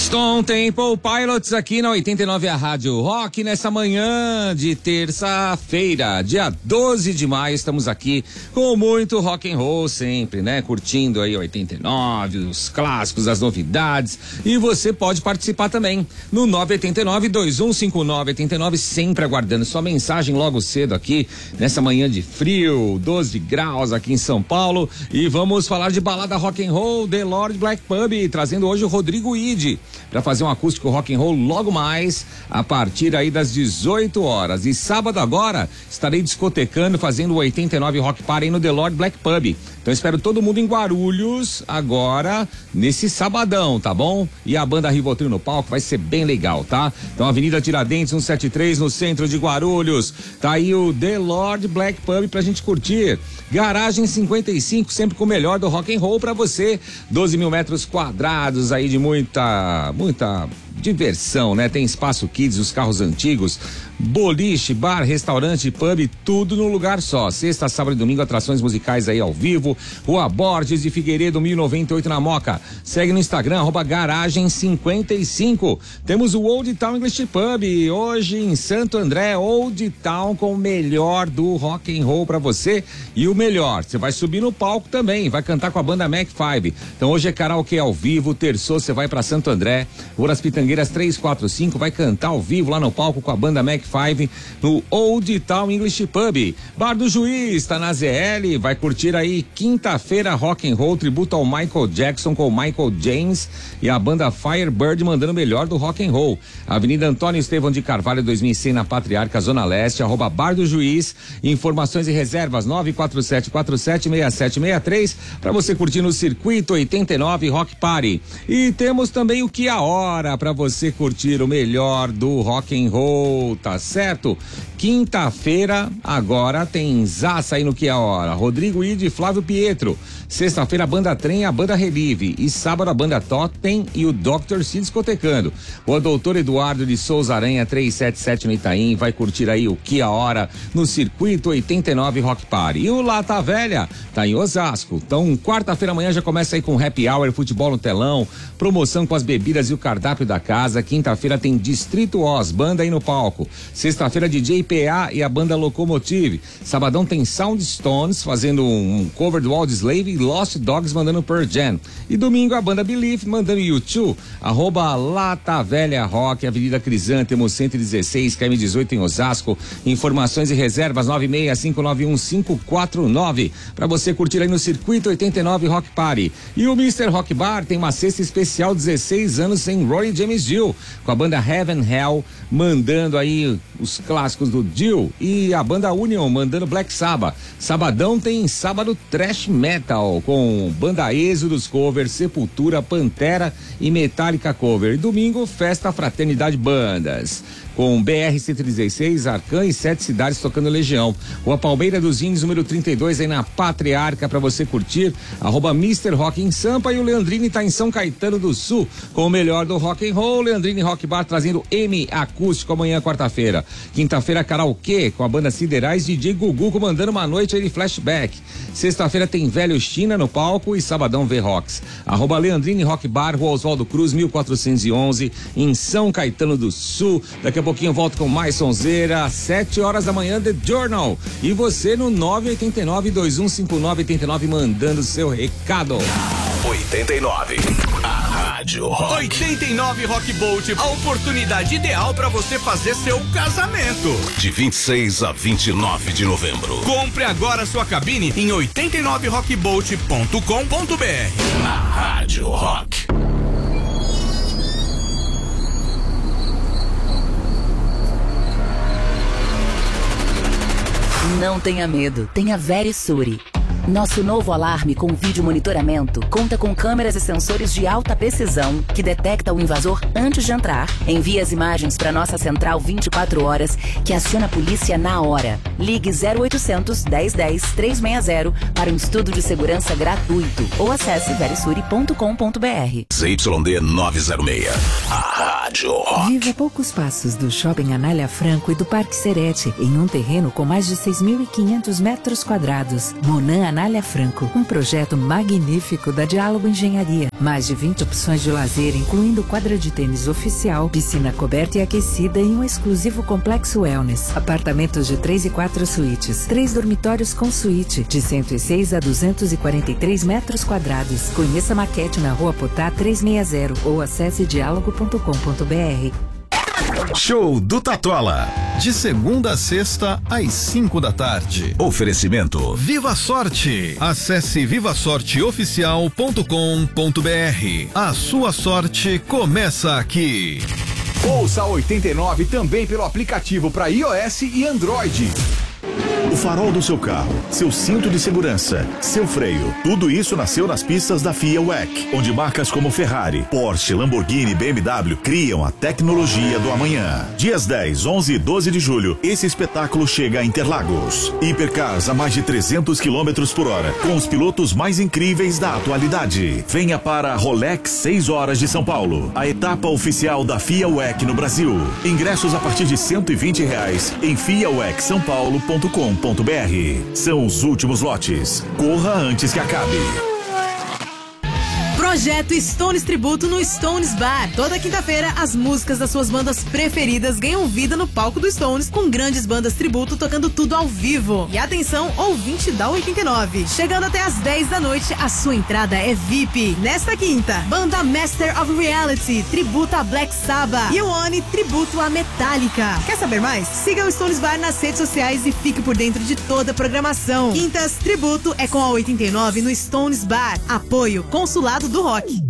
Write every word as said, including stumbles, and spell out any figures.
Stone Temple Pilots aqui na oitenta e nove, a Rádio Rock, nessa manhã de terça-feira, dia doze de maio, estamos aqui com muito rock and roll sempre, né? Curtindo aí oitenta e nove, os clássicos, as novidades, e você pode participar também no nove oito nove, dois um cinco nove, oito nove, sempre aguardando sua mensagem logo cedo aqui, nessa manhã de frio, doze graus aqui em São Paulo, e vamos falar de balada rock and roll, The Lord Black Pub, trazendo hoje o Rodrigo Ide, para fazer um acústico rock and roll logo mais, a partir aí das dezoito horas. E sábado agora, estarei discotecando, fazendo o oitenta e nove Rock Party no The Lord Black Pub. Então espero todo mundo em Guarulhos agora, nesse sabadão, tá bom? E a banda Rivotril no palco, vai ser bem legal, tá? Então Avenida Tiradentes, cento e setenta e três, no centro de Guarulhos. Tá aí o The Lord Black Pub pra gente curtir. Garagem cinquenta e cinco, sempre com o melhor do rock and roll pra você. doze mil metros quadrados aí de muita, muita diversão, né? Tem espaço kids, os carros antigos, boliche, bar, restaurante, pub, tudo num lugar só. Sexta, sábado e domingo, atrações musicais aí ao vivo. Rua Borges de Figueiredo, mil e noventa e oito na Moca. Segue no Instagram, arroba garagem cinquenta e cinco. Temos o Old Town English Pub, hoje em Santo André, Old Town, com o melhor do rock and roll pra você. E o melhor, você vai subir no palco também, vai cantar com a banda Mac cinco. Então hoje é karaokê ao vivo, terçou, você vai pra Santo André, Rua das Pitangueiras trezentos e quarenta e cinco, vai cantar ao vivo lá no palco com a banda Mac cinco no Old Town English Pub. Bar do Juiz, tá na Z L, vai curtir aí quinta-feira rock and roll, tributo ao Michael Jackson com o Michael James e a banda Firebird mandando o melhor do rock and roll. Avenida Antônio Estevão de Carvalho, dois mil e cem, na Patriarca, Zona Leste, arroba Bar do Juiz. Informações e reservas nove quatro sete quatro sete seis sete seis três para você curtir no Circuito oitenta e nove Rock Party. E temos também o Que a Hora para você curtir o melhor do rock and roll, tá certo? Quinta-feira agora tem Zaça aí no Que a Hora, Rodrigo Ide e Flávio Pietro. Sexta-feira a banda Trem, a banda Relive, e sábado a banda Totem e o doutor C discotecando. O doutor Eduardo de Souza Aranha trezentos e setenta e sete no Itaim vai curtir aí o Que a Hora no Circuito oitenta e nove Rock Party. E o Lata Velha tá em Osasco. Então quarta-feira amanhã já começa aí com Happy Hour, futebol no telão, promoção com as bebidas e o cardápio da casa. Quinta-feira tem Distrito Oz, banda aí no palco. Sexta-feira D J P A e a banda Locomotive. Sabadão tem Sound Stones fazendo um cover do Audioslave e Lost Dogs mandando Pearl Jam. E domingo a banda Belief mandando U dois, arroba Lata Velha Rock, Avenida Crisântemo cento e dezesseis, K M dezoito em Osasco. Informações e reservas nove seis cinco nove um cinco quatro nove para você curtir aí no Circuito oitenta e nove Rock Party. E o mister Rock Bar tem uma cesta especial dezesseis anos sem Roy James Dio, com a banda Heaven Hell mandando aí os clássicos do Dio e a banda Union mandando Black Sabbath. Sabadão tem Sábado Thrash Metal com banda Êxodos Cover, Sepultura, Pantera e Metallica Cover. E domingo, Festa Fraternidade Bandas com B R cento e dezesseis, Arcan e Sete Cidades tocando Legião. Rua Palmeira dos Índios, número trinta e dois, aí na Patriarca, pra você curtir, arroba mister Rock em Sampa. E o Leandrini tá em São Caetano do Sul com o melhor do rock and roll. Leandrini Rock Bar trazendo M Acústico amanhã, quarta-feira. Quinta-feira, karaokê com a banda Siderais, D J Gugu comandando uma noite aí de flashback. Sexta-feira tem Velho China no palco e sabadão V-Rocks. Arroba Leandrini Rock Bar, Rua Oswaldo Cruz, mil quatrocentos e onze, em São Caetano do Sul. Daqui a pouquinho eu volto com mais sonzeira, às sete horas da manhã, The Journal. E você no nove oito nove, dois um cinco nove, oito nove, mandando seu recado. oitenta e nove, a Rádio Rock. oitenta e nove Rock Bolt, a oportunidade ideal para você fazer seu casamento. De vinte e seis a vinte e nove de novembro. Compre agora sua cabine em oitenta e nove rock bolt ponto com ponto b r. Na Rádio Rock. Não tenha medo, tenha Verisure. Nosso novo alarme com vídeo monitoramento conta com câmeras e sensores de alta precisão que detecta o invasor antes de entrar. Envia as imagens para nossa central vinte e quatro horas, que aciona a polícia na hora. Ligue zero oitocentos, dez dez, trezentos e sessenta para um estudo de segurança gratuito ou acesse verisure ponto com ponto b r. Z Y D novecentos e seis, a Rádio Rock. Viva a poucos passos do Shopping Anália Franco e do Parque Serete, em um terreno com mais de seis mil e quinhentos metros quadrados. Monan Anália Franco, um projeto magnífico da Diálogo Engenharia. Mais de vinte opções de lazer, incluindo quadra de tênis oficial, piscina coberta e aquecida e um exclusivo complexo wellness. Apartamentos de três e quatro suítes, três dormitórios com suíte, de cento e seis a duzentos e quarenta e três metros quadrados. Conheça a maquete na Rua Potá trezentos e sessenta ou acesse diálogo ponto com ponto br. Show do Tatola. De segunda a sexta, às cinco da tarde. Oferecimento Viva Sorte. Acesse viva sorte oficial ponto com ponto br. A sua sorte começa aqui. Ouça a oitenta e nove também pelo aplicativo para iOS e Android. O farol do seu carro, seu cinto de segurança, seu freio, tudo isso nasceu nas pistas da FIA W E C, onde marcas como Ferrari, Porsche, Lamborghini e B M W criam a tecnologia do amanhã. Dias dez, onze e doze de julho, esse espetáculo chega a Interlagos. Hipercars a mais de trezentos quilômetros por hora, com os pilotos mais incríveis da atualidade. Venha para a Rolex seis horas de São Paulo, a etapa oficial da FIA W E C no Brasil. Ingressos a partir de cento e vinte reais em fia w e c são paulo ponto com ponto br. São os últimos lotes. Corra antes que acabe. Projeto Stones Tributo no Stones Bar. Toda quinta-feira, as músicas das suas bandas preferidas ganham vida no palco do Stones, com grandes bandas tributo tocando tudo ao vivo. E atenção, ouvinte da oitenta e nove. Chegando até às dez da noite, a sua entrada é V I P. Nesta quinta, banda Master of Reality, tributo a Black Sabbath. E o One, tributo a Metallica. Quer saber mais? Siga o Stones Bar nas redes sociais e fique por dentro de toda a programação. Quintas, tributo é com a oitenta e nove no Stones Bar. Apoio Consulado do Rock.